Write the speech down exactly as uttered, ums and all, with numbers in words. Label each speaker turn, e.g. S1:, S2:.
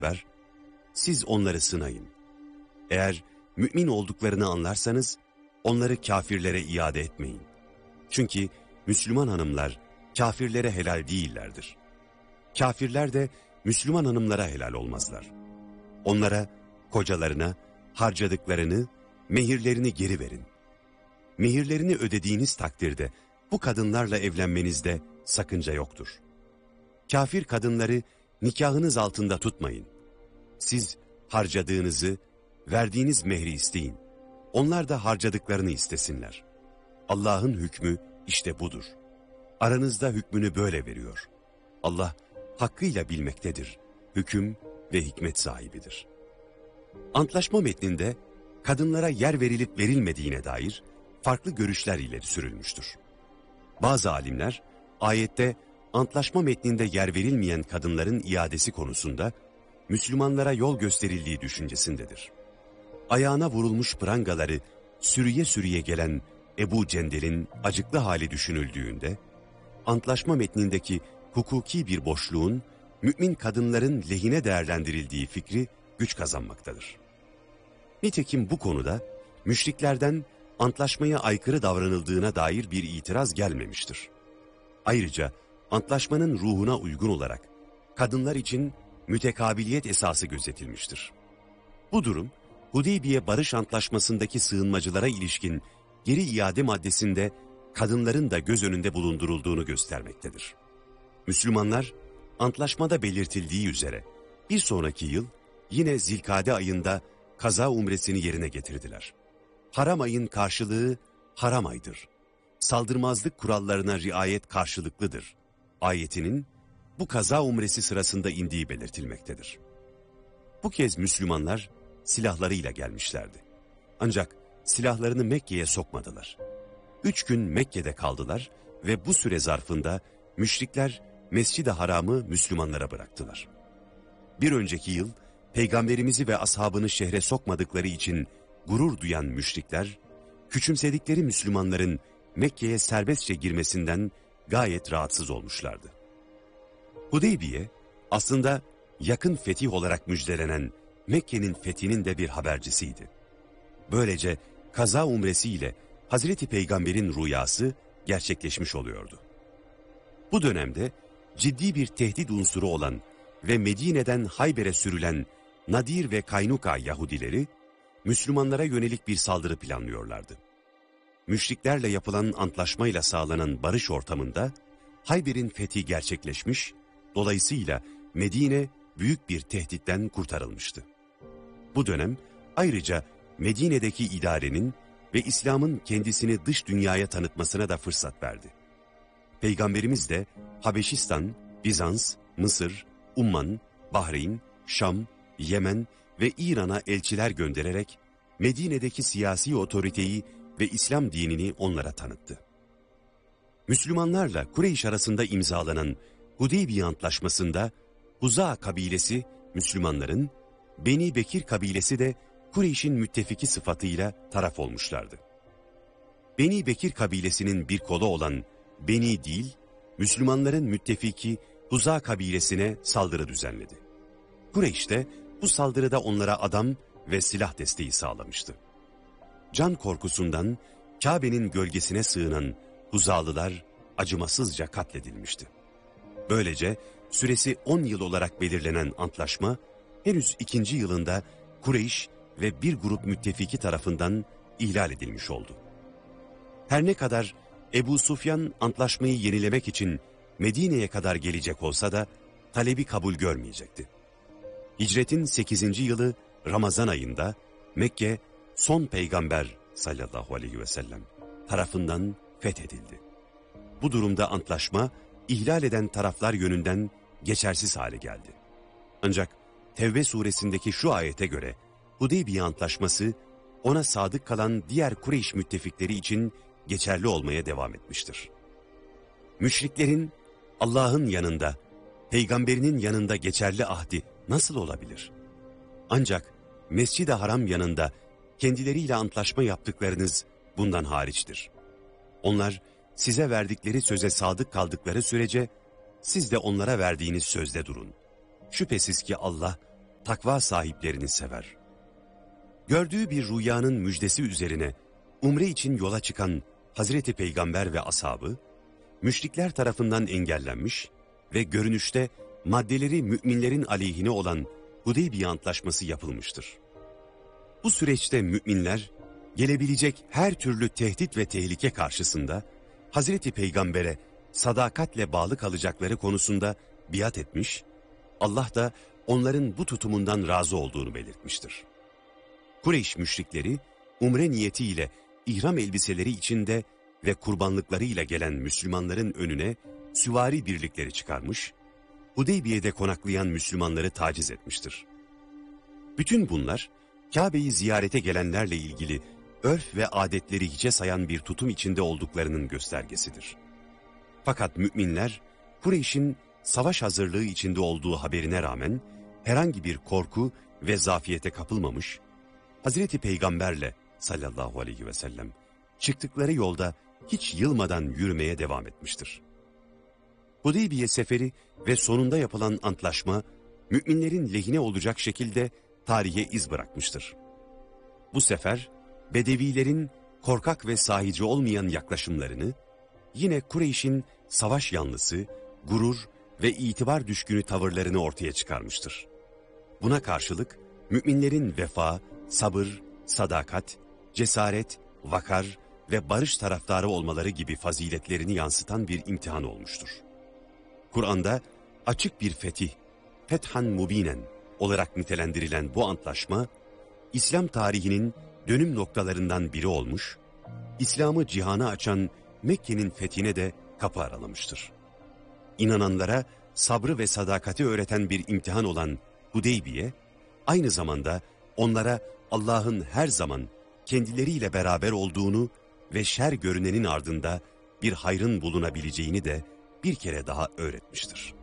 S1: ver, siz onları sınayın. Eğer mümin olduklarını anlarsanız onları kafirlere iade etmeyin. Çünkü Müslüman hanımlar kafirlere helal değillerdir. Kafirler de Müslüman hanımlara helal olmazlar. Onlara, kocalarına harcadıklarını, mehirlerini geri verin. Mehirlerini ödediğiniz takdirde bu kadınlarla evlenmenizde sakınca yoktur. Kafir kadınları nikahınız altında tutmayın. Siz harcadığınızı, verdiğiniz mehri isteyin. Onlar da harcadıklarını istesinler. Allah'ın hükmü işte budur. Aranızda hükmünü böyle veriyor. Allah hakkıyla bilmektedir. Hüküm ve hikmet sahibidir. Antlaşma metninde kadınlara yer verilip verilmediğine dair farklı görüşler ileri sürülmüştür. Bazı alimler ayette antlaşma metninde yer verilmeyen kadınların iadesi konusunda Müslümanlara yol gösterildiği düşüncesindedir. Ayağına vurulmuş prangaları sürüye sürüye gelen Ebu Cendel'in acıklı hali düşünüldüğünde, antlaşma metnindeki hukuki bir boşluğun mümin kadınların lehine değerlendirildiği fikri güç kazanmaktadır. Nitekim bu konuda müşriklerden antlaşmaya aykırı davranıldığına dair bir itiraz gelmemiştir. Ayrıca antlaşmanın ruhuna uygun olarak kadınlar için mütekabiliyet esası gözetilmiştir. Bu durum, Hudeybiye Barış Antlaşması'ndaki sığınmacılara ilişkin geri iade maddesinde kadınların da göz önünde bulundurulduğunu göstermektedir. Müslümanlar, antlaşmada belirtildiği üzere bir sonraki yıl yine Zilkade ayında kaza umresini yerine getirdiler. Haram ayın karşılığı haram aydır. Saldırmazlık kurallarına riayet karşılıklıdır. Ayetinin bu kaza umresi sırasında indiği belirtilmektedir. Bu kez Müslümanlar silahlarıyla gelmişlerdi. Ancak silahlarını Mekke'ye sokmadılar. Üç gün Mekke'de kaldılar ve bu süre zarfında müşrikler Mescid-i Haram'ı Müslümanlara bıraktılar. Bir önceki yıl Peygamberimizi ve ashabını şehre sokmadıkları için gurur duyan müşrikler, küçümsedikleri Müslümanların Mekke'ye serbestçe girmesinden gayet rahatsız olmuşlardı. Hudeybiye aslında yakın fetih olarak müjdelenen Mekke'nin fethinin de bir habercisiydi. Böylece kaza umresiyle Hazreti Peygamber'in rüyası gerçekleşmiş oluyordu. Bu dönemde ciddi bir tehdit unsuru olan ve Medine'den Hayber'e sürülen Nadir ve Kaynuka Yahudileri, Müslümanlara yönelik bir saldırı planlıyorlardı. Müşriklerle yapılan antlaşmayla sağlanan barış ortamında Hayber'in fethi gerçekleşmiş, dolayısıyla Medine büyük bir tehditten kurtarılmıştı. Bu dönem ayrıca Medine'deki idarenin ve İslam'ın kendisini dış dünyaya tanıtmasına da fırsat verdi. Peygamberimiz de Habeşistan, Bizans, Mısır, Umman, Bahreyn, Şam, Yemen ve İran'a elçiler göndererek Medine'deki siyasi otoriteyi ve İslam dinini onlara tanıttı. Müslümanlarla Kureyş arasında imzalanan Hudeybiye Antlaşması'nda Huza kabilesi Müslümanların, Beni Bekir kabilesi de Kureyş'in müttefiki sıfatıyla taraf olmuşlardı. Beni Bekir kabilesinin bir kolu olan Beni Dil, Müslümanların müttefiki Huza kabilesine saldırı düzenledi. Kureyş de bu saldırıda onlara adam ve silah desteği sağlamıştı. Can korkusundan Kabe'nin gölgesine sığınan Huzalılar acımasızca katledilmişti. Böylece süresi on yıl olarak belirlenen antlaşma henüz ikinci yılında Kureyş ve bir grup müttefiki tarafından ihlal edilmiş oldu. Her ne kadar Ebu Sufyan antlaşmayı yenilemek için Medine'ye kadar gelecek olsa da talebi kabul görmeyecekti. Hicretin sekizinci yılı Ramazan ayında Mekke son peygamber sallallahu aleyhi ve sellem tarafından fethedildi. Bu durumda antlaşma ihlal eden taraflar yönünden geçersiz hale geldi. Ancak Tevbe suresindeki şu ayete göre Hudeybiye Antlaşması ona sadık kalan diğer Kureyş müttefikleri için geçerli olmaya devam etmiştir. Müşriklerin Allah'ın yanında, peygamberinin yanında geçerli ahdi nasıl olabilir? Ancak Mescid-i Haram yanında kendileriyle antlaşma yaptıklarınız bundan hariçtir. Onlar size verdikleri söze sadık kaldıkları sürece siz de onlara verdiğiniz sözde durun. Şüphesiz ki Allah takva sahiplerini sever. Gördüğü bir rüyanın müjdesi üzerine umre için yola çıkan Hazreti Peygamber ve ashabı, müşrikler tarafından engellenmiş ve görünüşte maddeleri müminlerin aleyhine olan Hudeybiye Antlaşması yapılmıştır. Bu süreçte müminler, gelebilecek her türlü tehdit ve tehlike karşısında Hazreti Peygamber'e sadakatle bağlı kalacakları konusunda biat etmiş, Allah da onların bu tutumundan razı olduğunu belirtmiştir. Kureyş müşrikleri, umre niyetiyle ihram elbiseleri içinde ve kurbanlıklarıyla gelen Müslümanların önüne süvari birlikleri çıkarmış, Hudeybiye'de konaklayan Müslümanları taciz etmiştir. Bütün bunlar, Kabe'yi ziyarete gelenlerle ilgili örf ve adetleri hiçe sayan bir tutum içinde olduklarının göstergesidir. Fakat müminler, Kureyş'in savaş hazırlığı içinde olduğu haberine rağmen herhangi bir korku ve zafiyete kapılmamış, Hazreti Peygamberle sallallahu aleyhi ve sellem çıktıkları yolda hiç yılmadan yürümeye devam etmiştir. Hudeybiye seferi ve sonunda yapılan antlaşma, müminlerin lehine olacak şekilde tarihe iz bırakmıştır. Bu sefer, Bedevilerin korkak ve sahici olmayan yaklaşımlarını, yine Kureyş'in savaş yanlısı, gurur ve itibar düşkünü tavırlarını ortaya çıkarmıştır. Buna karşılık, müminlerin vefa, sabır, sadakat, cesaret, vakar ve barış taraftarı olmaları gibi faziletlerini yansıtan bir imtihan olmuştur. Kur'an'da açık bir fetih, fethan mubinen olarak nitelendirilen bu antlaşma, İslam tarihinin dönüm noktalarından biri olmuş, İslam'ı cihana açan Mekke'nin fethine de kapı aralamıştır. İnananlara sabrı ve sadakati öğreten bir imtihan olan Hudeybiye, aynı zamanda onlara Allah'ın her zaman kendileriyle beraber olduğunu ve şer görünenin ardında bir hayrın bulunabileceğini de bir kere daha öğretmiştir.